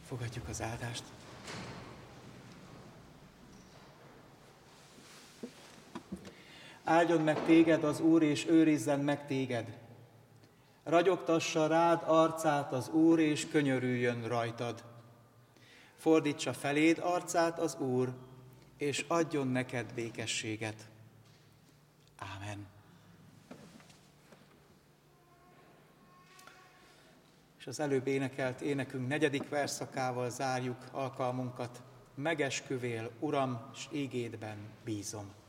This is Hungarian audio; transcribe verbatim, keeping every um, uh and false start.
Fogadjuk az áldást. Áldjon meg téged az Úr, és őrizzen meg téged. Ragyogtassa rád arcát az Úr, és könyörüljön rajtad. Fordítsa feléd arcát az Úr, és adjon neked békességet. Ámen. És az előbb énekelt énekünk negyedik verszakával zárjuk alkalmunkat. Megesküvél, Uram, s ígédben bízom.